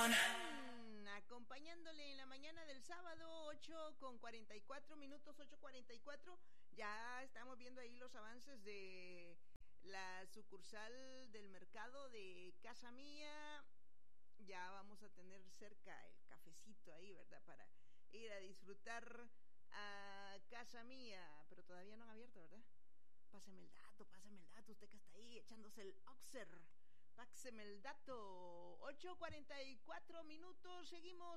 Acompañándole en la mañana del sábado, 8:44, 8:44. Ya estamos viendo ahí los avances de la sucursal del mercado de Casa Mía. Ya vamos a tener cerca el cafecito ahí, ¿verdad? Para ir a disfrutar a Casa Mía. Pero todavía no han abierto, ¿verdad? Páseme el dato, usted que está ahí echándose el Oxer. Páseme el dato. 8:44, seguimos